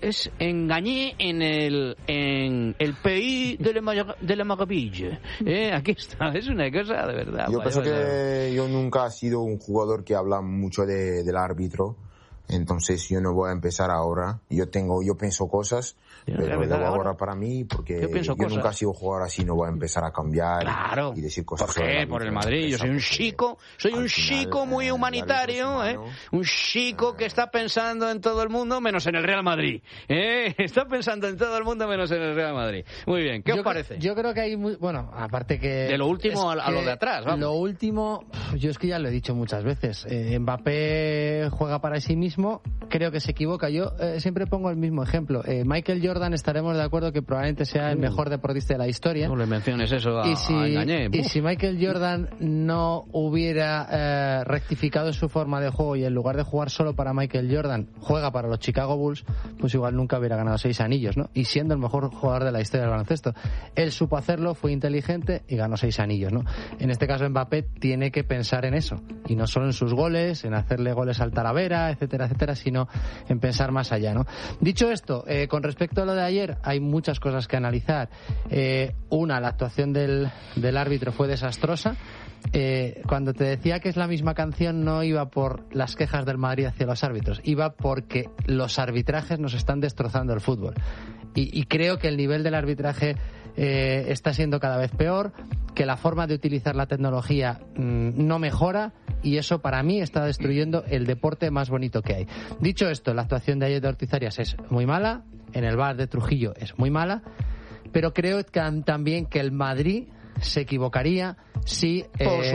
es engañé en el pays de la maravilla. Aquí está, es una cosa de verdad. Yo pienso que yo nunca he sido un jugador que habla mucho del árbitro, entonces yo no voy a empezar ahora. Yo pienso cosas, pero lo voy a ahorrar para mí, porque yo nunca he sido jugador así, no voy a empezar a cambiar y decir cosas. ¿Por qué? Por el Madrid. Yo soy un chico muy humanitario, un chico que está pensando en todo el mundo menos en el Real Madrid. Está pensando en todo el mundo menos en el Real Madrid. Muy bien, ¿qué os parece? Yo creo que hay bueno, aparte que de lo último a lo de atrás, vamos. Lo último, yo es que ya lo he dicho muchas veces, Mbappé juega para sí mismo, creo que se equivoca. Yo siempre pongo el mismo ejemplo. Michael Jordan, estaremos de acuerdo que probablemente sea el mejor deportista de la historia. No le menciones eso a Engañé. Y si Michael Jordan no hubiera rectificado su forma de juego y en lugar de jugar solo para Michael Jordan juega para los Chicago Bulls, pues igual nunca hubiera ganado 6 anillos, ¿no? Y siendo el mejor jugador de la historia del baloncesto. Él supo hacerlo, fue inteligente y ganó 6 anillos, ¿no? En este caso Mbappé tiene que pensar en eso, y no solo en sus goles, en hacerle goles al Talavera, etcétera, etcétera, sino en pensar más allá, ¿no? Dicho esto, con respecto a lo de ayer, hay muchas cosas que analizar. Una, la actuación del árbitro fue desastrosa. Cuando te decía que es la misma canción, no iba por las quejas del Madrid hacia los árbitros, iba porque los arbitrajes nos están destrozando el fútbol. Y creo que el nivel del arbitraje está siendo cada vez peor, que la forma de utilizar la tecnología no mejora, y eso para mí está destruyendo el deporte más bonito que hay. Dicho esto, la actuación de ayer de Ortiz Arias es muy mala, en el VAR de Trujillo es muy mala, pero creo también que el Madrid se equivocaría si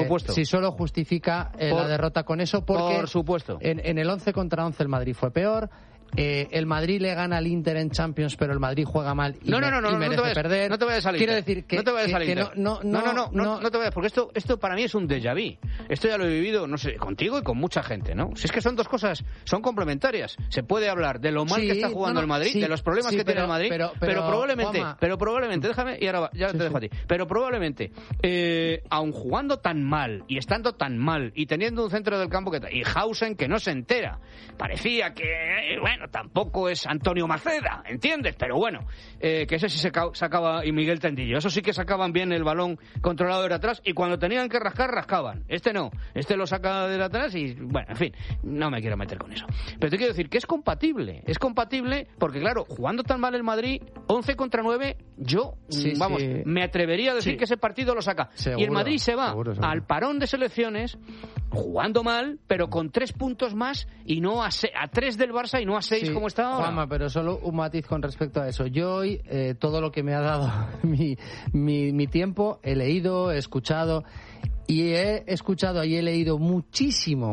solo justifica la derrota con eso, porque por supuesto. En el 11 contra 11 el Madrid fue peor. El Madrid le gana al Inter en Champions, pero el Madrid juega mal y merece perder. No te vayas a salir. Quiero decir que no te vayas a salir. No te vayas, porque esto para mí es un déjà vu. Esto ya lo he vivido, no sé, contigo y con mucha gente, ¿no? Si es que son dos cosas, son complementarias. Se puede hablar de lo mal que está jugando el Madrid, de los problemas que tiene el Madrid, pero probablemente, déjame y ahora ya te dejo a ti. Pero probablemente, aun jugando tan mal y estando tan mal y teniendo un centro del campo y Hausen que no se entera, parecía que tampoco es Antonio Maceda, ¿entiendes? Pero bueno, que ese sí sacaba, y Miguel Tendillo, eso sí que sacaban bien el balón controlado de atrás, y cuando tenían que rascar, rascaban. Este no, este lo saca de atrás y, bueno, en fin, no me quiero meter con eso. Pero te quiero decir que es compatible porque, claro, jugando tan mal el Madrid, 11 contra 9, yo, me atrevería a decir que ese partido lo saca. Seguro, y el Madrid se va al parón de selecciones jugando mal, pero con 3 puntos más, y no a 3 del Barça y no a 6 como está ahora. Juanma, pero solo un matiz con respecto a eso. Yo hoy, todo lo que me ha dado mi tiempo, he leído, he escuchado, y he escuchado y he leído muchísimo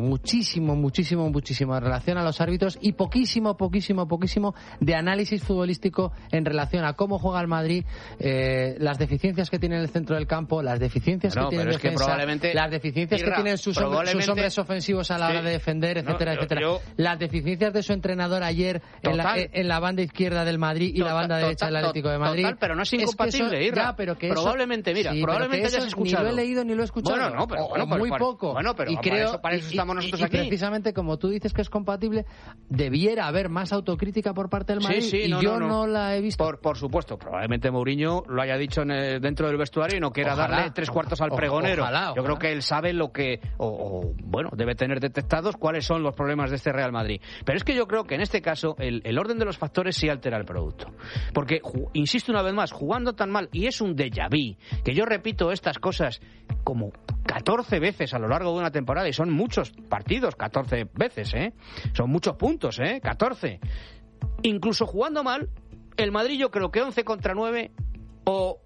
en relación a los árbitros, y poquísimo de análisis futbolístico en relación a cómo juega el Madrid, las deficiencias que tiene en el centro del campo, las deficiencias que tiene en defensa, las deficiencias que tienen sus hombres ofensivos a la hora de defender, etcétera. Las deficiencias de su entrenador ayer en la banda izquierda del Madrid y la banda derecha del Atlético de Madrid. Pero no es incompatible, Irra. Probablemente hayas escuchado. Ni lo he leído ni lo he escuchado. Muy poco. Pero y creo, para eso estamos nosotros aquí. Precisamente, como tú dices que es compatible, debiera haber más autocrítica por parte del Madrid, no la he visto. Por supuesto, probablemente Mourinho lo haya dicho dentro del vestuario y no quiera darle 3/4 al pregonero. Yo creo que él sabe lo que, debe tener detectados cuáles son los problemas de este Real Madrid. Pero es que yo creo que en este caso el orden de los factores sí altera el producto. Porque, insisto una vez más, jugando tan mal, y es un déjà vu, que yo repito estas cosas como 14 veces a lo largo de una temporada, y son muchos partidos, 14 veces, son muchos puntos, 14. Incluso jugando mal, el Madrid yo creo que 11 contra 9 o...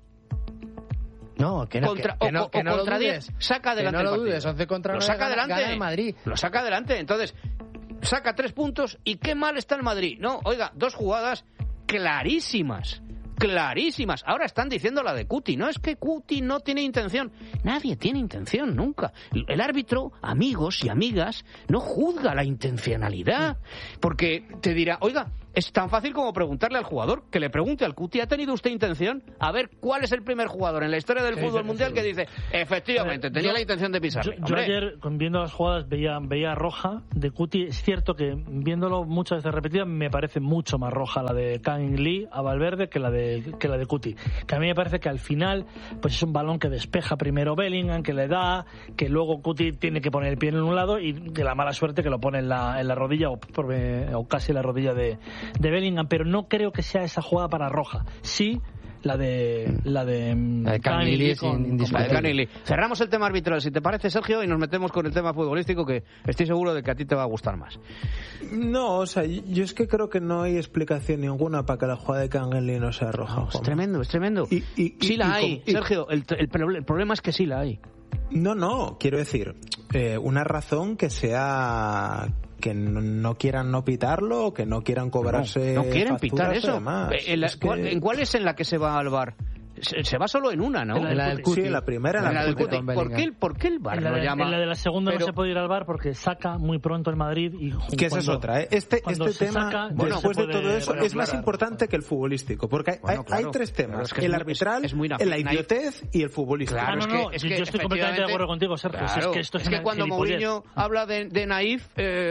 No, que no, contra, que no, que no contra lo dudes. 10, saca adelante que no el lo dudes, 11 contra 9 gana el Madrid. Lo saca adelante, entonces saca 3 puntos, y qué mal está el Madrid. No, oiga, 2 jugadas clarísimas. Ahora están diciendo la de Cuti. No es que Cuti no tiene intención. Nadie tiene intención nunca. El árbitro, amigos y amigas, no juzga la intencionalidad. Porque te dirá, oiga, es tan fácil como preguntarle al jugador, que le pregunte al Cuti, ¿ha tenido usted intención? A ver, ¿cuál es el primer jugador en la historia del fútbol mundial que dice, efectivamente, tenía la intención de pisarle? Yo ayer, viendo las jugadas, veía roja de Cuti. Es cierto que, viéndolo muchas veces repetidas, me parece mucho más roja la de Kang Lee a Valverde que la de Cuti. Que a mí me parece que al final pues es un balón que despeja primero Bellingham, que le da, que luego Cuti tiene que poner el pie en un lado y de la mala suerte que lo pone en la rodilla o casi la rodilla de Bellingham, pero no creo que sea esa jugada para roja. Sí, la de Kang Lee es indiscutible. Cerramos el tema arbitral, si te parece, Sergio, y nos metemos con el tema futbolístico, que estoy seguro de que a ti te va a gustar más. No, o sea, yo es que creo que no hay explicación ninguna para que la jugada de Kang Lee no sea roja. Es tremendo. Sí la hay, Sergio. El problema es que sí la hay. No, quiero decir, una razón que sea que no quieran no pitarlo o que no quieran cobrarse. No quieren pitar eso. ¿En cuál es en la que se va al VAR? Se va solo en una, ¿no? En la del Cuti. Sí, en la primera, en la del Cuti. ¿Por qué el VAR lo llama? En la de la segunda no se puede ir al VAR porque saca muy pronto el Madrid. Y que esa es otra, ¿eh? Este tema, después de todo eso, es más importante que el futbolístico. Porque hay tres temas. El arbitral, la idiotez y el futbolístico. Claro, yo estoy completamente de acuerdo contigo, Sergio. Es que cuando Mourinho habla de naif,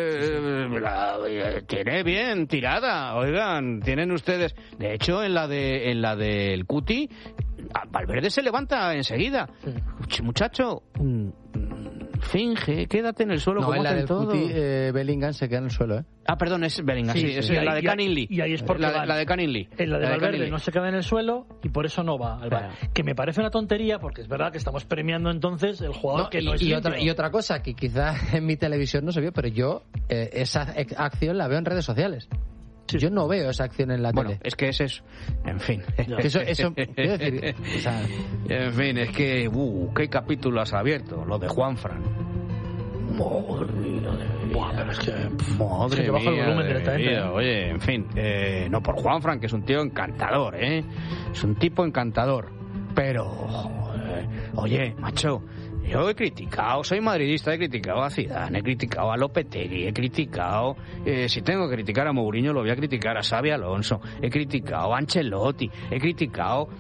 tiene bien tirada. Oigan, tienen ustedes... De hecho, en la del Cuti... Valverde se levanta enseguida. Sí. Muchacho, finge, quédate en el suelo. No, en la del Cuti, Bellingham se queda en el suelo, ¿eh? Ah, perdón, es Bellingham, sí, es la de Kang Lee. Y ahí es porque la de Kang Lee. En la de Valverde no se queda en el suelo y por eso no va al VAR. Que me parece una tontería, porque es verdad que estamos premiando entonces el jugador que no es limpio. Y otra cosa que quizá en mi televisión no se vio, pero yo esa acción la veo en redes sociales. Yo no veo esa acción en la tele. Bueno, es que ese es... En fin. Eso quiero decir... O sea, en fin, es que... ¿qué capítulo has abierto? Lo de Juanfran. Madre mía. Madre mía. Bajo el volumen directamente. Oye, en fin. No por Juanfran, que es un tío encantador, ¿eh? Es un tipo encantador. Pero... oye, macho... Yo he criticado, soy madridista, he criticado a Zidane, he criticado a Lopetegui, he criticado, si tengo que criticar a Mourinho lo voy a criticar a Xabi Alonso, he criticado a Ancelotti, he criticado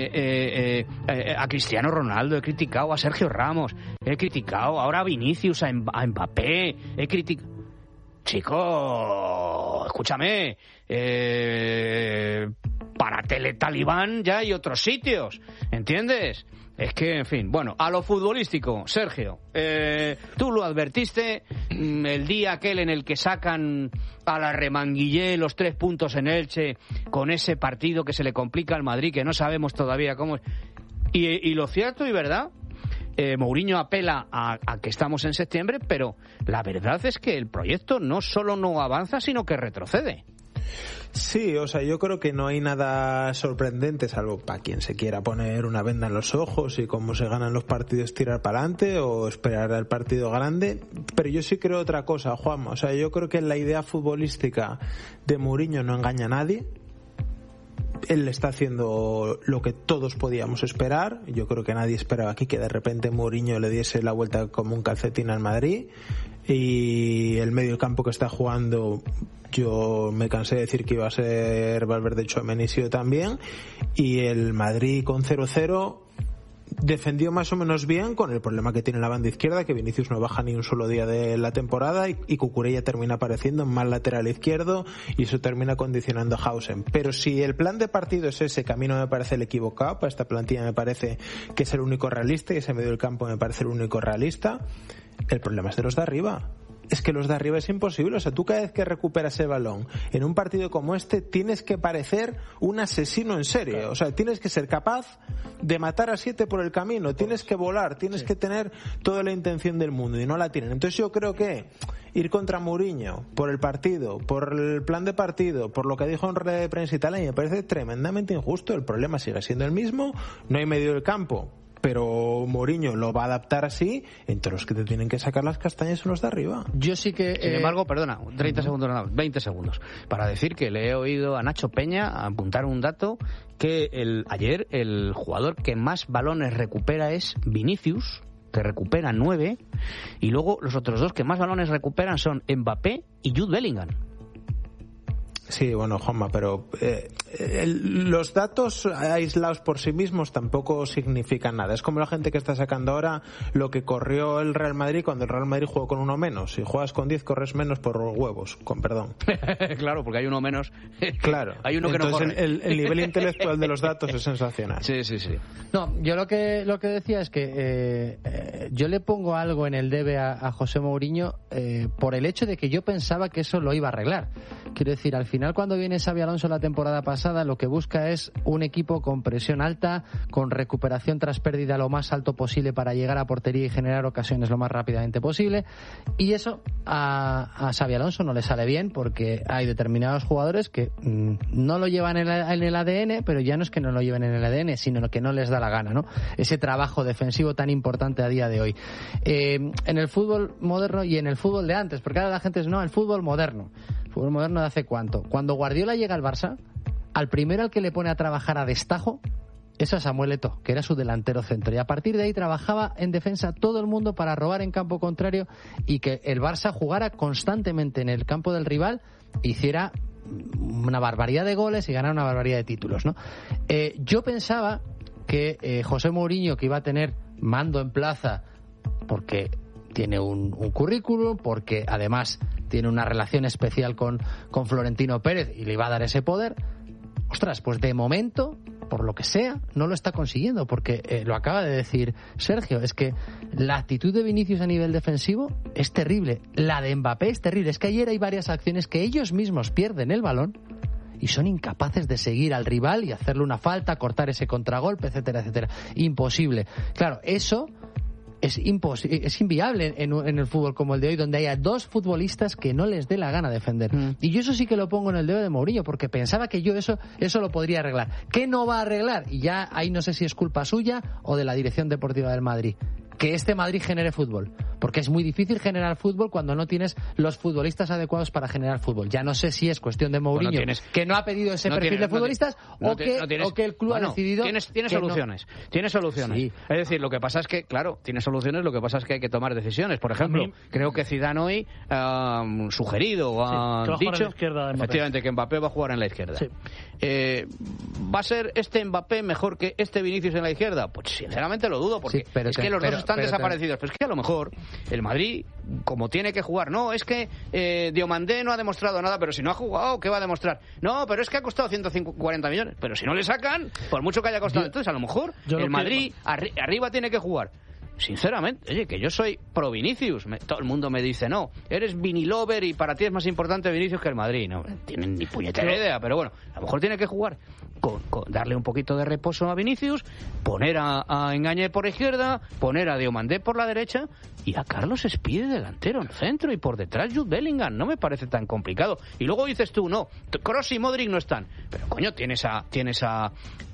a Cristiano Ronaldo, he criticado a Sergio Ramos, he criticado ahora a Vinicius, a Mbappé, he criticado... Chico, escúchame, para Teletalibán ya hay otros sitios, ¿entiendes? Es que, en fin, bueno, a lo futbolístico, Sergio, tú lo advertiste el día aquel en el que sacan a la Remanguillé los 3 puntos en Elche con ese partido que se le complica al Madrid, que no sabemos todavía cómo es. Y lo cierto y verdad, Mourinho apela a que estamos en septiembre, pero la verdad es que el proyecto no solo no avanza, sino que retrocede. Sí, o sea, yo creo que no hay nada sorprendente, salvo para quien se quiera poner una venda en los ojos y cómo se ganan los partidos tirar para adelante o esperar al partido grande, pero yo sí creo otra cosa, Juanma, o sea, yo creo que la idea futbolística de Mourinho no engaña a nadie. Él está haciendo lo que todos podíamos esperar. Yo creo que nadie esperaba aquí que de repente Mourinho le diese la vuelta como un calcetín al Madrid. Y el medio campo que está jugando, yo me cansé de decir que iba a ser Valverde, Tchouaméni también. Y el Madrid con 0-0 defendió más o menos bien, con el problema que tiene la banda izquierda, que Vinicius no baja ni un solo día de la temporada y Cucurella termina apareciendo en mal lateral izquierdo y eso termina condicionando a Hausen. Pero si el plan de partido es ese, que a mí no me parece el equivocado, para esta plantilla me parece que es el único realista y ese medio del campo me parece el único realista, el problema es de los de arriba. Es que los de arriba es imposible. O sea, tú cada vez que recuperas el balón en un partido como este tienes que parecer un asesino en serie. O sea, tienes que ser capaz de matar a 7 por el camino, tienes que volar, tienes que tener toda la intención del mundo y no la tienen. Entonces yo creo que ir contra Mourinho por el partido, por el plan de partido, por lo que dijo en rueda de prensa y tal, me parece tremendamente injusto. El problema sigue siendo el mismo, no hay medio del campo, pero Mourinho lo va a adaptar así, entre los que te tienen que sacar las castañas son los de arriba. Yo sí que... Sin embargo, perdona, 30 segundos nada más, 20 segundos, para decir que le he oído a Nacho Peña apuntar un dato, que ayer el jugador que más balones recupera es Vinicius, que recupera 9, y luego los otros dos que más balones recuperan son Mbappé y Jude Bellingham. Sí, bueno, Juanma, pero los datos aislados por sí mismos tampoco significan nada. Es como la gente que está sacando ahora lo que corrió el Real Madrid cuando el Real Madrid jugó con uno menos. Si juegas con 10, corres menos por huevos, con perdón. Claro, porque hay uno menos. Claro. Hay uno que entonces, no corre. El nivel intelectual de los datos es sensacional. Sí. No, yo lo que decía es que yo le pongo algo en el debe a José Mourinho por el hecho de que yo pensaba que eso lo iba a arreglar. Quiero decir, al final cuando viene Xabi Alonso la temporada pasada, lo que busca es un equipo con presión alta, con recuperación tras pérdida lo más alto posible para llegar a portería y generar ocasiones lo más rápidamente posible, y eso a Xabi Alonso no le sale bien porque hay determinados jugadores que no lo llevan en el ADN, pero ya no es que no lo lleven en el ADN, sino que no les da la gana, ¿no? Ese trabajo defensivo tan importante a día de hoy. En el fútbol moderno y en el fútbol de antes, porque ahora la gente dice, no, el fútbol moderno. ¿Fútbol moderno de hace cuánto? Cuando Guardiola llega al Barça, al primero al que le pone a trabajar a destajo es a Samuel Eto'o, que era su delantero centro. Y a partir de ahí trabajaba en defensa todo el mundo para robar en campo contrario y que el Barça jugara constantemente en el campo del rival e hiciera una barbaridad de goles y ganara una barbaridad de títulos, ¿no? Yo pensaba que José Mourinho, que iba a tener mando en plaza porque tiene un currículum, porque además tiene una relación especial con Florentino Pérez y le iba a dar ese poder. Ostras, pues de momento, por lo que sea, no lo está consiguiendo, porque lo acaba de decir Sergio, es que la actitud de Vinicius a nivel defensivo es terrible, la de Mbappé es terrible. Es que ayer hay varias acciones que ellos mismos pierden el balón y son incapaces de seguir al rival y hacerle una falta, cortar ese contragolpe, etcétera, etcétera. Imposible. Claro, eso es inviable en el fútbol como el de hoy, donde haya dos futbolistas que no les dé la gana defender. Y yo eso sí que lo pongo en el dedo de Mourinho, porque pensaba que yo eso lo podría arreglar. ¿Qué no va a arreglar? Y ya ahí no sé si es culpa suya o de la dirección deportiva del Madrid. Que este Madrid genere fútbol, porque es muy difícil generar fútbol cuando no tienes los futbolistas adecuados para generar fútbol. Ya no sé si es cuestión de Mourinho, que no ha pedido ese perfil de futbolistas, o que el club ha decidido. Tiene soluciones. Tiene soluciones. Sí. Es decir, lo que pasa es que, claro, tiene soluciones, lo que pasa es que hay que tomar decisiones. Por ejemplo, creo que Zidane hoy ha sugerido o ha dicho efectivamente que Mbappé va a jugar en la izquierda. Sí. ¿Va a ser este Mbappé mejor que este Vinicius en la izquierda? Pues sinceramente lo dudo, porque es que los dos están desaparecidos. Pero es que a lo mejor el Madrid, como tiene que jugar, no, es que Diomandé no ha demostrado nada, pero si no ha jugado, ¿qué va a demostrar? No, pero es que ha costado 140 millones, pero si no le sacan, por mucho que haya costado, entonces a lo mejor el Madrid arriba tiene que jugar. Sinceramente, oye, que yo soy pro Vinicius, todo el mundo me dice, no, eres Vinilover y para ti es más importante Vinicius que el Madrid. No tienen ni puñetera idea, pero bueno, a lo mejor tiene que jugar con darle un poquito de reposo a Vinicius, poner a Engañé por izquierda, poner a Diomandé por la derecha y a Carlos Espide delantero en centro y por detrás Jude Bellingham. No me parece tan complicado. Y luego dices tú, no, Kroos y Modric no están, pero coño, tienes a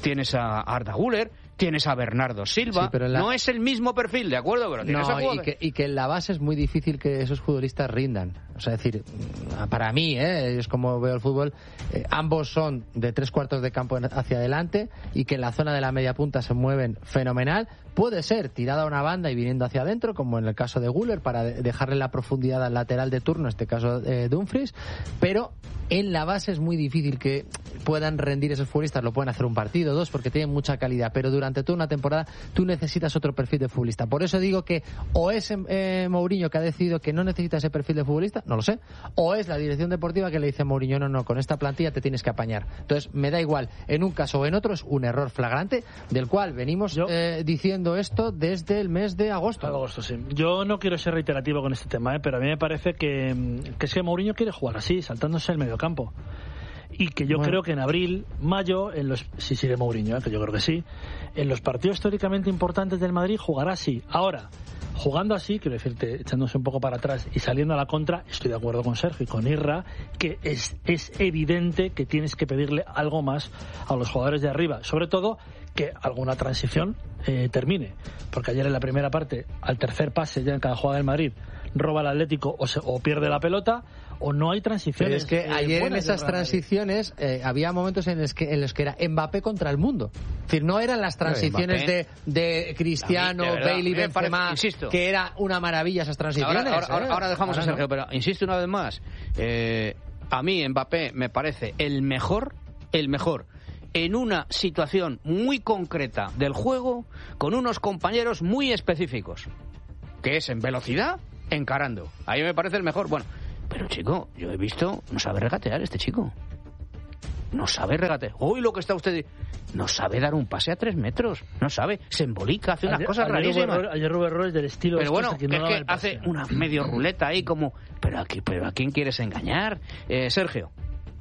Arda Güler, tienes a Bernardo Silva, sí, no es el mismo perfil, ¿de acuerdo? Pero tienes y que en la base es muy difícil que esos futbolistas rindan. O sea, es decir, para mí, es como veo el fútbol, ambos son de 3/4 de campo hacia adelante y que en la zona de la media punta se mueven fenomenal. Puede ser tirada a una banda y viniendo hacia adentro, como en el caso de Güler, para dejarle la profundidad al lateral de turno, en este caso Dumfries, pero en la base es muy difícil que puedan rendir esos futbolistas. Lo pueden hacer un partido, dos, porque tienen mucha calidad, pero durante toda una temporada tú necesitas otro perfil de futbolista. Por eso digo que o es Mourinho que ha decidido que no necesita ese perfil de futbolista, no lo sé, o es la dirección deportiva que le dice a Mourinho, no, con esta plantilla te tienes que apañar. Entonces me da igual, en un caso o en otro es un error flagrante del cual venimos diciendo esto desde el mes de agosto. Sí. Yo no quiero ser reiterativo con este tema, pero a mí me parece que Mourinho quiere jugar así, saltándose el mediocampo. Y que yo creo que en abril, mayo, si sigue Mourinho, que yo creo que sí, en los partidos históricamente importantes del Madrid jugará así. Ahora, jugando así, quiero decirte, echándose un poco para atrás y saliendo a la contra, estoy de acuerdo con Sergio y con Irra, que es evidente que tienes que pedirle algo más a los jugadores de arriba, sobre todo que alguna transición termine, porque ayer en la primera parte, al tercer pase ya en cada jugada del Madrid, roba el Atlético o pierde la pelota, o no hay transiciones. Pero es que ayer en esas transiciones había momentos en los que era Mbappé contra el mundo. Es decir, no eran las transiciones de Cristiano, Bailey, Benzema, que era una maravilla esas transiciones. Ahora dejamos a Sergio, pero insisto una vez más, A mí Mbappé me parece el mejor en una situación muy concreta del juego, con unos compañeros muy específicos, que es en velocidad, encarando. Ahí me parece el mejor. Bueno, pero chico, yo he visto, no sabe regatear este chico. No sabe regatear. Hoy lo que está usted... No sabe dar un pase a 3 metros. No sabe. Se embolica, hace unas cosas rarísimas. Ayer Rubén Royce del estilo... Pero bueno, es que hace una medio ruleta ahí como... Pero ¿a quién quieres engañar? Sergio.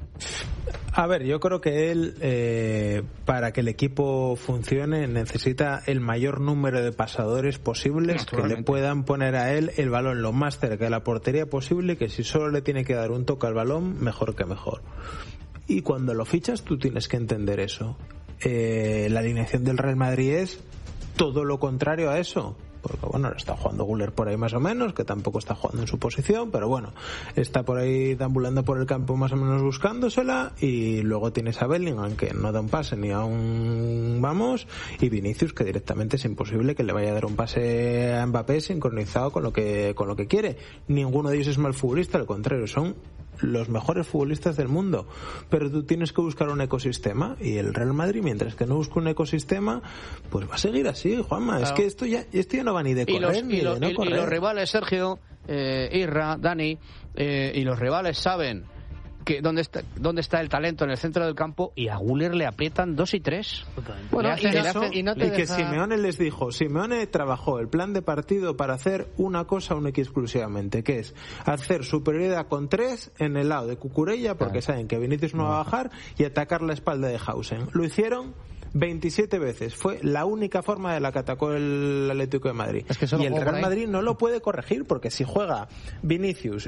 A ver, yo creo que él, para que el equipo funcione, necesita el mayor número de pasadores posibles que le puedan poner a él el balón lo más cerca de la portería posible, que si solo le tiene que dar un toque al balón, mejor que mejor. Y cuando lo fichas, tú tienes que entender eso. La alineación del Real Madrid es todo lo contrario a eso. Porque bueno, ahora está jugando Güler por ahí más o menos, que tampoco está jugando en su posición, pero bueno, está por ahí deambulando por el campo más o menos buscándosela, y luego tienes a Bellingham, que no da un pase ni a un vamos, y Vinicius, que directamente es imposible que le vaya a dar un pase a Mbappé sincronizado con lo que quiere. Ninguno de ellos es mal futbolista, al contrario, son los mejores futbolistas del mundo, pero tú tienes que buscar un ecosistema, y el Real Madrid, mientras que no busque un ecosistema, pues va a seguir así, Juanma. Claro. Es que esto ya no va ni de correr ni de no correr. Y los rivales, Sergio, Irra, Dani, y los rivales saben que dónde está el talento en el centro del campo, y a Güler le aprietan 2 y 3. Bueno, que Simeone les dijo, Simeone trabajó el plan de partido para hacer una cosa única y exclusivamente, que es hacer superioridad con 3 en el lado de Cucurella, porque saben que Vinicius no va a bajar, y atacar la espalda de Hausen. Lo hicieron 27 veces. Fue la única forma de la que atacó el Atlético de Madrid. Y el Real Madrid no lo puede corregir, porque si juega Vinicius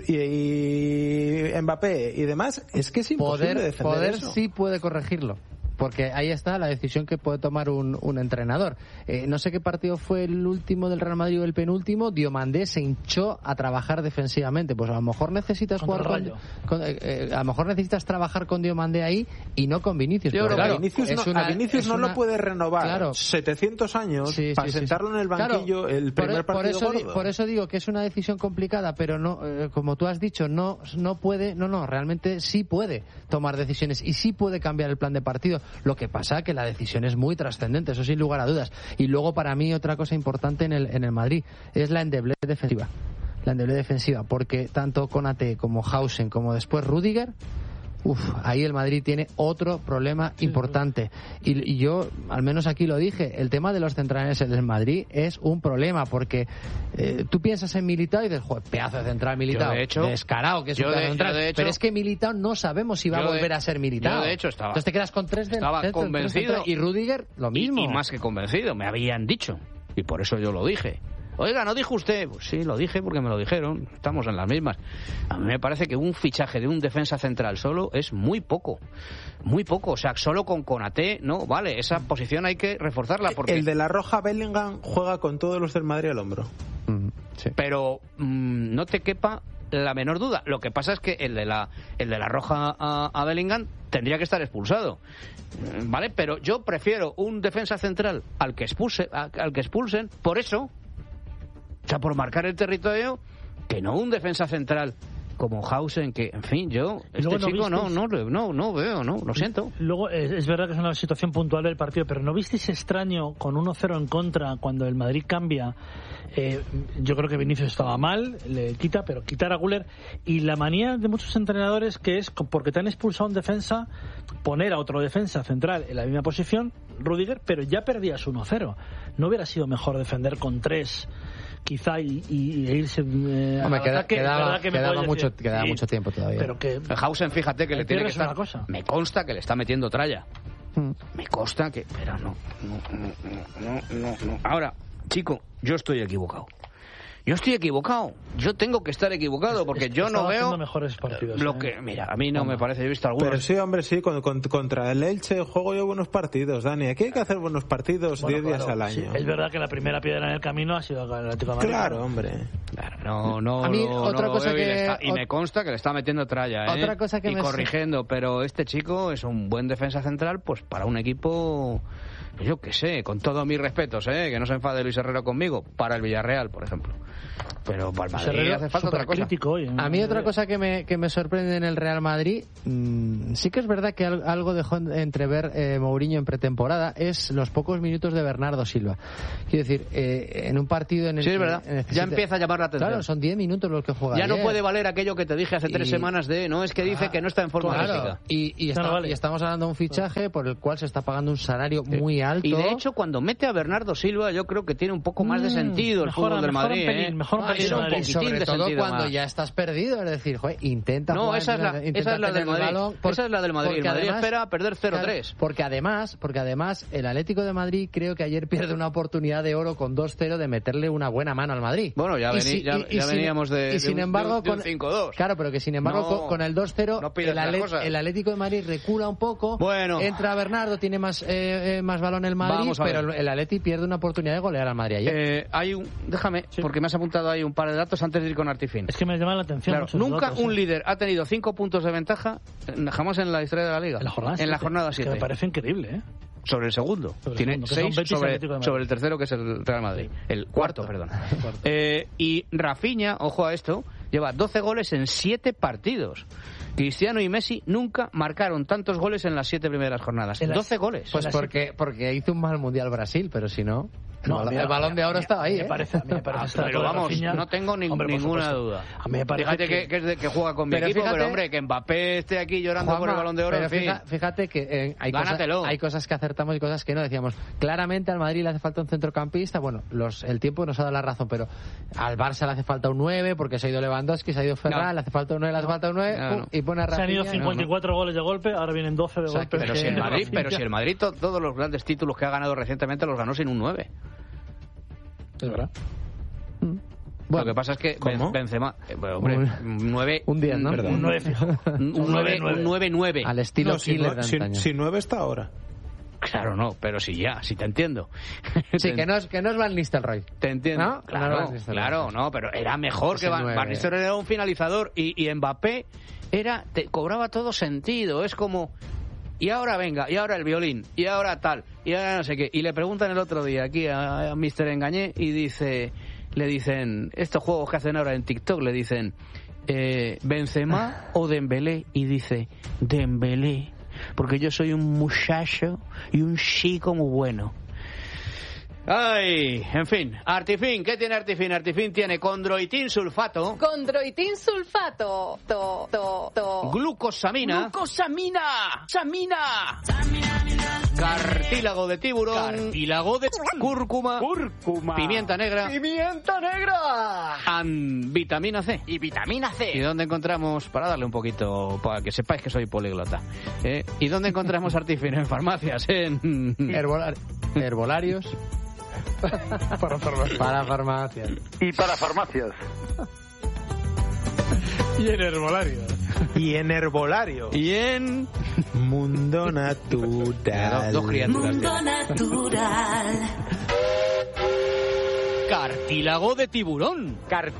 y Mbappé y demás, es que es imposible defender eso. Sí puede corregirlo, porque ahí está la decisión que puede tomar un entrenador. No sé qué partido fue el último del Real Madrid o el penúltimo. Diomandé se hinchó a trabajar defensivamente. Pues a lo mejor necesitas jugar a lo mejor necesitas trabajar con Diomandé ahí y no con Vinicius. Yo creo que Vinicius no lo puede renovar 700 años para sentarlo en el banquillo el primer partido gordo. Por eso digo que es una decisión complicada, pero no, como tú has dicho, no puede, realmente sí puede tomar decisiones y sí puede cambiar el plan de partido. Lo que pasa es que la decisión es muy trascendente, eso sin lugar a dudas. Y luego, para mí, otra cosa importante en el Madrid es la endeblez defensiva. La endeblez defensiva, porque tanto Konaté como Hausen, como después Rüdiger, ahí el Madrid tiene otro problema importante. Y yo, al menos aquí lo dije, el tema de los centrales en el Madrid es un problema, porque tú piensas en Militao y dices, joder, pedazo de central Militao, descarado que es un central, pero es que Militao no sabemos si va a volver a ser Militao. Yo de hecho estaba. Entonces te quedas con 3 estaba convencido. Y Rüdiger, lo mismo. Y más que convencido, me habían dicho. Y por eso yo lo dije. Oiga, ¿no dijo usted? Pues sí, lo dije porque me lo dijeron. Estamos en las mismas. A mí me parece que un fichaje de un defensa central solo es muy poco. Muy poco. O sea, solo con Konaté, no, vale. Esa posición hay que reforzarla. Porque... El de la Roja, Bellingham, juega con todos los del Madrid al hombro. Sí. Pero no te quepa la menor duda. Lo que pasa es que el de la Roja a Bellingham tendría que estar expulsado, ¿vale? Pero yo prefiero un defensa central al que expulsen, por eso, o sea, por marcar el territorio, que no un defensa central como Hausen, que, en fin, yo, chico no veo, lo siento. Luego, es verdad que es una situación puntual del partido, pero ¿no visteis extraño con 1-0 en contra cuando el Madrid cambia? Yo creo que Vinicius estaba mal, le quita, pero quitar a Güler, y la manía de muchos entrenadores, que es, porque te han expulsado un defensa, poner a otro defensa central en la misma posición, Rüdiger, pero ya perdías 1-0. ¿No hubiera sido mejor defender con 3 quizá e irse quedaba mucho tiempo todavía? Pero que Hausen, fíjate que le tiene que estar, me consta que le está metiendo tralla, me consta que, pero no. Ahora, chico, yo estoy equivocado. Yo tengo que estar equivocado, porque yo no veo mejores partidos, lo que, mira, a mí no me parece, he visto algunos. Pero sí, hombre, sí, contra el Elche juego yo buenos partidos, Dani. Aquí hay que hacer buenos partidos 10 días al año. Sí, es verdad que la primera piedra en el camino ha sido el Atlético de Madrid. Claro, hombre. Claro, no. A mí otra cosa y me consta que le está metiendo tralla, otra cosa que corrigiendo, pero este chico es un buen defensa central, pues para un equipo, yo qué sé, con todos mis respetos, que no se enfade Luis Herrero conmigo, para el Villarreal, por ejemplo. pero para el Madrid hace falta otra cosa. A mí otra cosa que me sorprende en el Real Madrid, sí que es verdad que algo dejó entrever Mourinho en pretemporada, es los pocos minutos de Bernardo Silva. Quiero decir, en un partido en el sí, es verdad. Ya empieza a llamar la atención. Claro, son 10 minutos los que juega. Ya ayer. No puede valer aquello que te dije hace 3 semanas no, es que dice que no está en forma física. Y estamos hablando de un fichaje por el cual se está pagando un salario muy alto. Y de hecho, cuando mete a Bernardo Silva, yo creo que tiene un poco más de sentido el fútbol del Madrid. Sobre todo cuando ya estás perdido, es decir, intenta jugar. No, esa es la del Madrid. Esa es la del Madrid. El Madrid espera perder 0-3. Porque además el Atlético de Madrid creo que ayer pierde una oportunidad de oro con 2-0 de meterle una buena mano al Madrid. Bueno, ya veníamos de un 5-2. Claro, pero que sin embargo con el 2-0 el Atlético de Madrid recula un poco. Bueno. Entra Bernardo, tiene más balón el Madrid, pero el Atleti pierde una oportunidad de golear al Madrid ayer. Déjame, porque me has apuntado ahí un par de datos antes de ir con Artifin. Es que me llama la atención. Claro, nunca un líder ha tenido 5 puntos de ventaja jamás en la historia de la Liga. En la jornada 7. Que me parece increíble, ¿eh? Sobre el segundo. Tiene 6 sobre el tercero, que es el Real Madrid. Sí. El cuarto, perdón. Y Rafinha, ojo a esto, lleva 12 goles en 7 partidos. Cristiano y Messi nunca marcaron tantos goles en las 7 primeras jornadas. 12 goles. Pues porque hizo un mal Mundial Brasil, pero si no... el balón de oro estaba ahí. Me parece pero vamos, no tengo ninguna duda. A mí me parece fíjate que juega con mi equipo, pero hombre, que Mbappé esté aquí llorando por el balón de oro. Pero fíjate que hay cosas que acertamos y cosas que no. Decíamos, claramente al Madrid le hace falta un centrocampista. Bueno, el tiempo nos ha dado la razón, pero al Barça le hace falta un 9 porque se ha ido Lewandowski, se ha ido Ferran, le hace falta un 9, le hace falta un 9 y pone a Rafinha. Se han ido 54 goles de golpe, ahora vienen 12 de golpe. Pero si el Madrid todos los grandes títulos que ha ganado recientemente los ganó sin un 9. Es verdad. Lo que pasa es que Benzema, hombre, un 9, un 10, ¿no? Un 9 fijo. Un 9-9. Al estilo Killer de antaño. Si 9 está ahora. Claro, no, pero si te entiendo. Sí, que no es Van Nistelrooy. Te entiendo. ¿No? Claro, no, pero era mejor que Van Nistelrooy, era un finalizador y Mbappé cobraba todo sentido. Es como... Y ahora venga, y ahora el violín, y ahora tal, y ahora no sé qué. Y le preguntan el otro día aquí a Mr. Engañé y le dicen, estos juegos que hacen ahora en TikTok, le dicen, ¿Benzema o Dembélé? Y dice, Dembélé, porque yo soy un muchacho y un chico muy bueno. Ay, en fin, Artifin, ¿qué tiene Artifin? Artifin tiene condroitin sulfato. Condroitin sulfato. Glucosamina. ¡Samina! Cartílago de tiburón. Cartílago de cúrcuma. Pimienta negra. Vitamina C. Y vitamina C. ¿Y dónde encontramos, para darle un poquito, para que sepáis que soy políglota, ¿y dónde encontramos Artifin? En farmacias, en... Herbolarios. Para farmacias. Y para farmacias. Y en herbolario. Y en Mundo Natural. Dos criaturas. Mundo Natural. Cartílago de tiburón.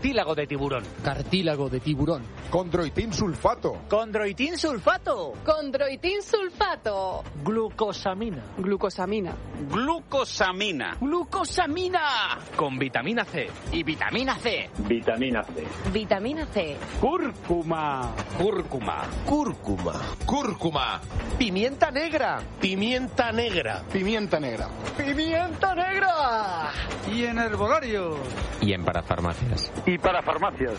Condroitin sulfato. Glucosamina. Con vitamina C. Y vitamina C. Vitamina C. Cúrcuma. Pimienta negra. Y en herbolario. Y en parafarmacias. Y para farmacias.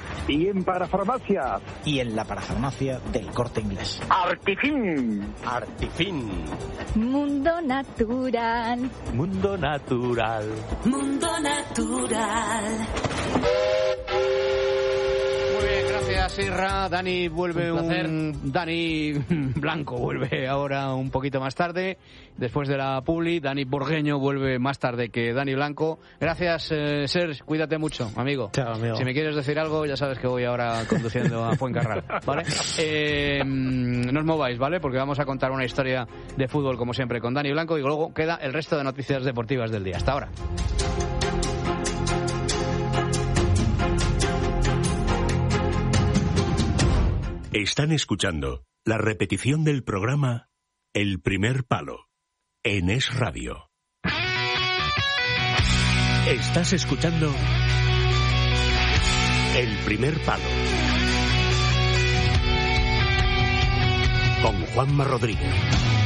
Y en la parafarmacia del Corte Inglés. Artifin. Mundo Natural. Mundo Natural. Muy bien, gracias Sirra. Dani Dani Blanco vuelve ahora un poquito más tarde, después de la publi. Dani Burgueño vuelve más tarde que Dani Blanco. Gracias, Serge, cuídate mucho, amigo. Chao, amigo. Si me quieres decir algo, ya sabes que voy ahora conduciendo a Fuencarral, ¿vale? No os mováis, ¿vale? Porque vamos a contar una historia de fútbol, como siempre, con Dani Blanco, y luego queda el resto de noticias deportivas del día. Hasta ahora. Están escuchando la repetición del programa El Primer Palo en Es Radio. El primer palo. Con Juanma Rodríguez.